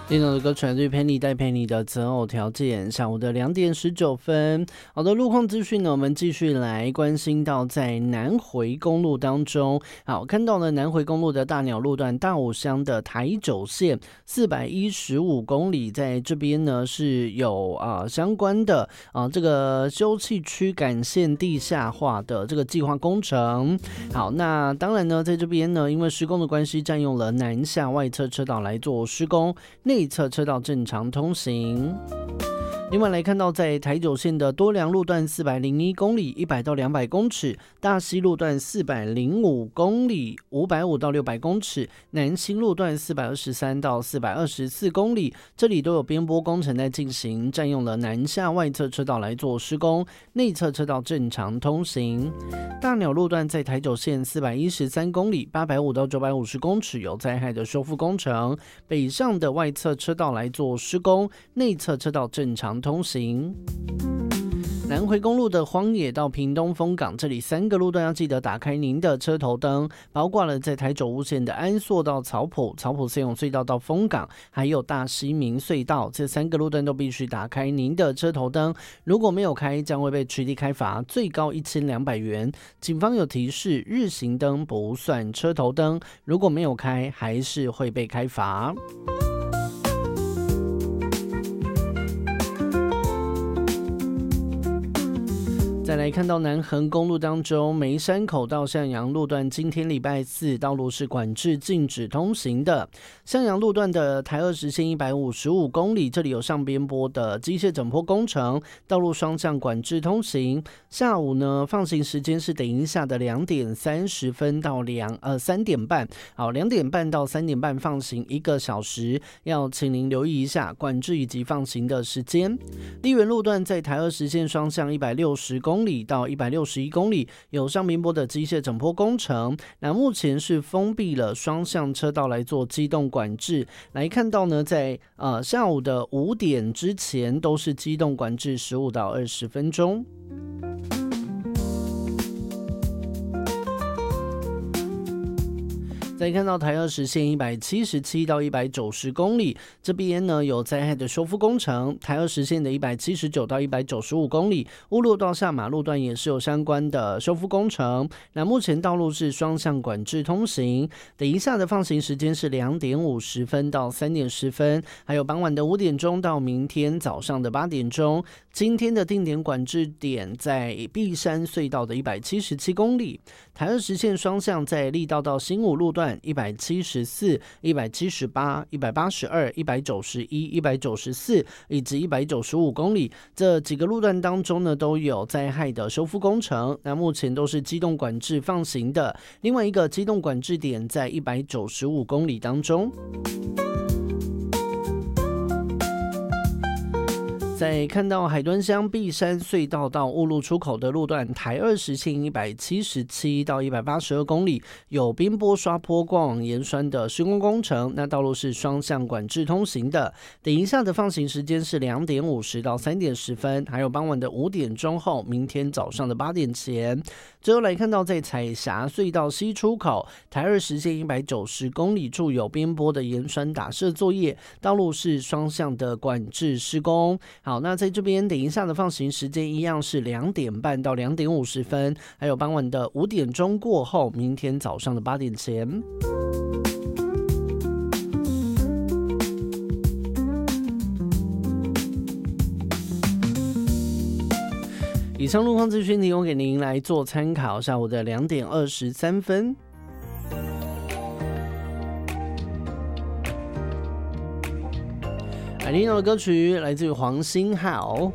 听到的歌曲来自于陪你带陪你的择偶条件。下午的2点19分，好的，路况资讯呢，我们继续来关心到在南回公路当中，好，看到了南回公路的大鸟路段大武乡的台九线415公里，在这边呢是有相关的这个休憩区干线地下化的这个计划工程。好，那当然呢，在这边呢，因为施工的关系，占用了南下外侧车道来做施工，内侧车道正常通行。另外来看到，在台九线的多良路段401公里100到200公尺，大溪路段405公里550到600公尺，南新路段423到424公里，这里都有边坡工程在进行，占用了南下外侧车道来做施工，内侧车道正常通行。大鸟路段在台九线413公里850到950公尺，有灾害的修复工程，北上的外侧车道来做施工，内侧车道正常通行。南回公路的荒野到屏东丰港，这里3个路段要记得打开您的车头灯，包括了在台九五线的安朔到草埔森永隧道到丰港，还有大溪明隧道，这3个路段都必须打开您的车头灯，如果没有开，将会被取缔开罚，最高1200元。警方有提示，日行灯不算车头灯，如果没有开，还是会被开罚。再来看到南横公路当中，梅山口到向阳路段，今天礼拜四道路是管制禁止通行的。向阳路段的台20线155公里，这里有上边坡的机械整坡工程，道路双向管制通行。下午呢，放行时间是等一下的2点30分到3点半，好，2点半到3点半放行1个小时，要请您留意一下管制以及放行的时间。丽园路段在台20线双向160公里到161公里，有上边坡的机械整坡工程，那目前是封闭了双向车道来做机动管制。来看到呢，在下午的5点之前都是机动管制15到20分钟。再看到台20线177到190公里，这边呢有灾害的修复工程，台20线的179到195公里，乌路到下马路段也是有相关的修复工程。那目前道路是双向管制通行，等一下的放行时间是2点50分到3点10分，还有傍晚的5点钟到明天早上的8点钟。今天的定点管制点在碧山隧道的177公里，台20线双向在力道到新武路段174、178、182、191、194以及195公里，这几个路段当中呢都有灾害的修复工程，那目前都是机动管制放行的。另外一个机动管制点在195公里当中。在看到海端乡碧山隧道到雾路出口的路段，台20线177到182公里，有边坡刷坡过往盐酸的施工工程，那道路是双向管制通行的。等一下的放行时间是2点50到3点10分，还有傍晚的5点钟后，明天早上的8点前。最后来看到在彩霞隧道西出口，台20线190公里处有边坡的盐酸打设作业，道路是双向的管制施工。好，那在这边等一下的放行时间一样是2点半到2点50分，还有傍晚的5点钟过后，明天早上的8点前。以上路况资讯提供给您来做参考。下午的2点23分。听到的歌曲来自于黄星浩，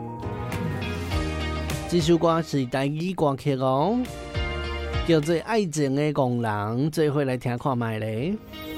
这首歌是台语歌曲哦，叫做《爱情的工人》，最后来听看卖咧。